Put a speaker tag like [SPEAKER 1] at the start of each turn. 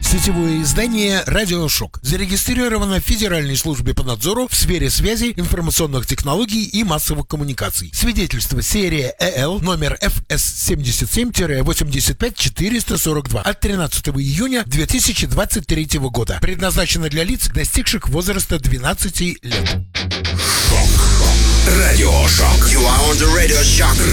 [SPEAKER 1] Сетевое издание «Радиошок» зарегистрировано в Федеральной службе по надзору в сфере связи, информационных технологий и массовых коммуникаций. Свидетельство серия ЭЛ номер FS77-85442 от 13 июня 2023 года. Предназначено для лиц, достигших возраста 12 лет.
[SPEAKER 2] Радиошок. You are on the Radio Shock.